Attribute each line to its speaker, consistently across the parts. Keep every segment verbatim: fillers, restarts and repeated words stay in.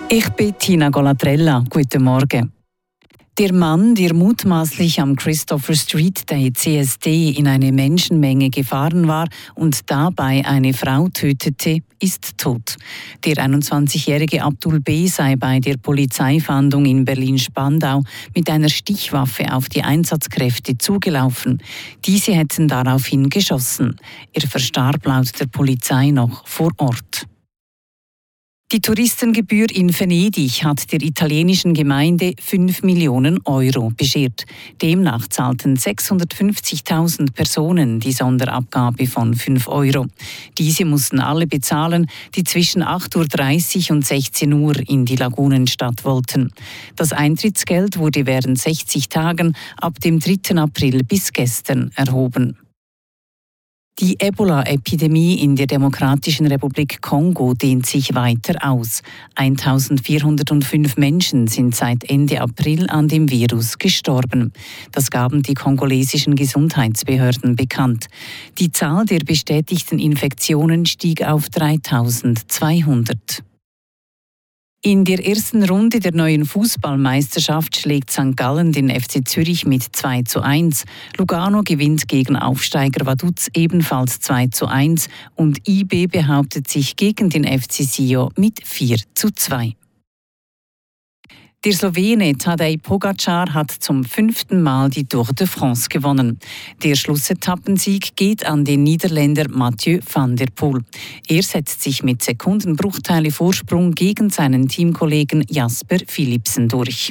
Speaker 1: Ich bin Tina Golatrella. Guten Morgen. Der Mann, der mutmaßlich am Christopher Street Day C S D in eine Menschenmenge gefahren war und dabei eine Frau tötete, ist tot. Der einundzwanzigjährige Abdul B. sei bei der Polizeifahndung in Berlin-Spandau mit einer Stichwaffe auf die Einsatzkräfte zugelaufen. Diese hätten daraufhin geschossen. Er verstarb laut der Polizei noch vor Ort. Die Touristengebühr in Venedig hat der italienischen Gemeinde fünf Millionen Euro beschert. Demnach zahlten sechshundertfünfzigtausend Personen die Sonderabgabe von fünf Euro. Diese mussten alle bezahlen, die zwischen acht Uhr dreißig und sechzehn Uhr in die Lagunenstadt wollten. Das Eintrittsgeld wurde während sechzig Tagen ab dem dritten April bis gestern erhoben. Die Ebola-Epidemie in der Demokratischen Republik Kongo dehnt sich weiter aus. eintausendvierhundertfünf Menschen sind seit Ende April an dem Virus gestorben. Das gaben die kongolesischen Gesundheitsbehörden bekannt. Die Zahl der bestätigten Infektionen stieg auf dreitausendzweihundert. In der ersten Runde der neuen Fußballmeisterschaft schlägt Sankt Gallen den F C Zürich mit zwei zu eins. Lugano gewinnt gegen Aufsteiger Vaduz ebenfalls zwei zu eins und I B behauptet sich gegen den F C Sio mit vier zu zwei. Der Slowene Tadej Pogačar hat zum fünften Mal die Tour de France gewonnen. Der Schlussetappensieg geht an den Niederländer Mathieu van der Poel. Er setzt sich mit Sekundenbruchteile Vorsprung gegen seinen Teamkollegen Jasper Philipsen durch.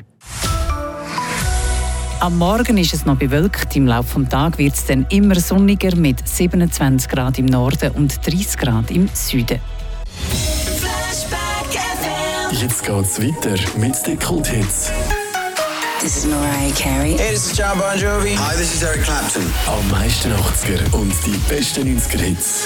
Speaker 1: Am Morgen ist es noch bewölkt, im Laufe des Tages wird es dann immer sonniger mit siebenundzwanzig Grad im Norden und dreißig Grad im Süden.
Speaker 2: Jetzt geht's weiter mit den Kulthits.
Speaker 3: This is Mariah Carey.
Speaker 4: Hey, this is John Bon Jovi.
Speaker 5: Hi, this is Eric Clapton.
Speaker 2: Am meisten achtziger und die besten neunziger Hits.